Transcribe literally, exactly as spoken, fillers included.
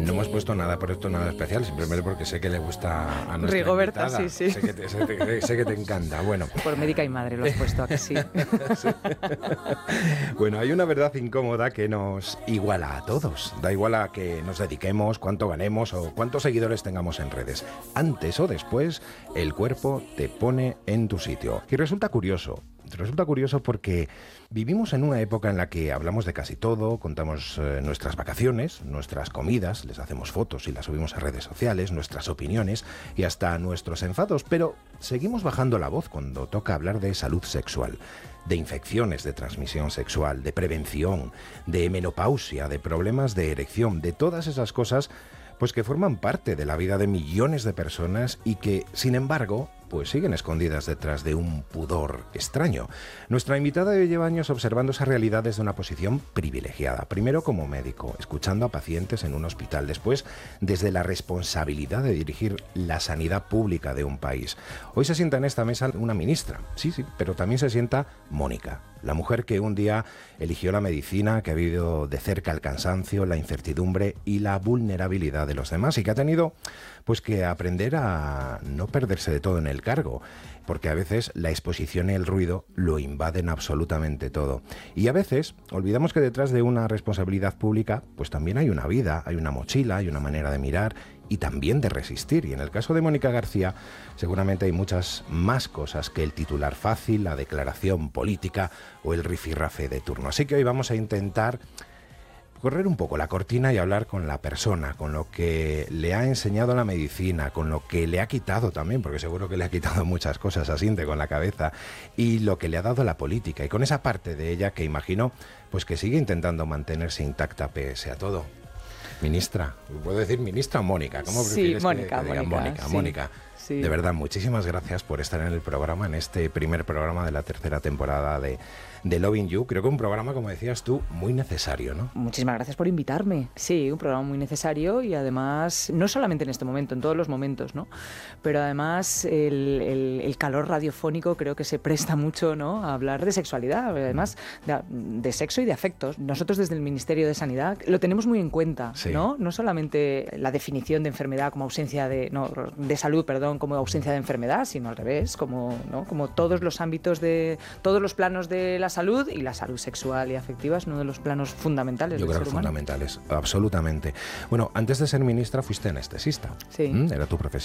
No hemos puesto nada por esto, nada especial, simplemente porque sé que le gusta a nuestra Rigoberta, invitada. sí, sí. Sé que, te, sé, que, sé que te encanta. Bueno. Por médica y madre lo has puesto, ¿a que sí? Sí. Bueno, hay una verdad incómoda que nos iguala a todos. Da igual a que nos dediquemos, cuánto ganemos o cuántos seguidores tengamos en redes. Antes o después, el cuerpo te pone en tu sitio. Y resulta curioso. Resulta curioso porque vivimos en una época en la que hablamos de casi todo, contamos eh, nuestras vacaciones, nuestras comidas, les hacemos fotos y las subimos a redes sociales, nuestras opiniones y hasta nuestros enfados, pero seguimos bajando la voz cuando toca hablar de salud sexual, de infecciones de transmisión sexual, de prevención, de menopausia, de problemas de erección, de todas esas cosas pues que forman parte de la vida de millones de personas y que, sin embargo, pues siguen escondidas detrás de un pudor extraño. Nuestra invitada de hoy lleva años observando esa realidad desde una posición privilegiada. Primero como médico, escuchando a pacientes en un hospital. Después, desde la responsabilidad de dirigir la sanidad pública de un país. Hoy se sienta en esta mesa una ministra, sí, sí, pero también se sienta Mónica, la mujer que un día eligió la medicina, que ha vivido de cerca el cansancio, la incertidumbre y la vulnerabilidad de los demás y que ha tenido pues que aprender a no perderse de todo en el cargo, porque a veces la exposición y el ruido lo invaden absolutamente todo. Y a veces olvidamos que detrás de una responsabilidad pública pues también hay una vida, hay una mochila, hay una manera de mirar y también de resistir. Y en el caso de Mónica García seguramente hay muchas más cosas que el titular fácil, la declaración política o el rifirrafe de turno. Así que hoy vamos a intentar correr un poco la cortina y hablar con la persona, con lo que le ha enseñado la medicina, con lo que le ha quitado también, porque seguro que le ha quitado muchas cosas, asiente con la cabeza, y lo que le ha dado la política, y con esa parte de ella que imagino pues que sigue intentando mantenerse intacta pese a todo. Ministra, ¿puedo decir ministra o Mónica? ¿Cómo prefieres sí, Mónica, que te diga? Mónica, Mónica, sí, Mónica. Sí. De verdad, muchísimas gracias por estar en el programa, en este primer programa de la tercera temporada de, de Loving You. Creo que un programa, como decías tú, muy necesario, ¿no? Muchísimas gracias por invitarme. Sí, un programa muy necesario y además, no solamente en este momento, en todos los momentos, ¿no? Pero además el, el, el calor radiofónico creo que se presta mucho, ¿no?, a hablar de sexualidad, además de, de sexo y de afectos. Nosotros desde el Ministerio de Sanidad lo tenemos muy en cuenta, sí. ¿no? No solamente la definición de enfermedad como ausencia de, no, de salud, perdón, como ausencia de enfermedad, sino al revés, como, ¿no?, como todos los ámbitos de, todos los planos de la salud, y la salud sexual y afectiva es uno de los planos fundamentales Yo del creo ser que humano. fundamentales, absolutamente. Bueno, antes de ser ministra fuiste anestesista. Sí. ¿Mm? Era tu profesión.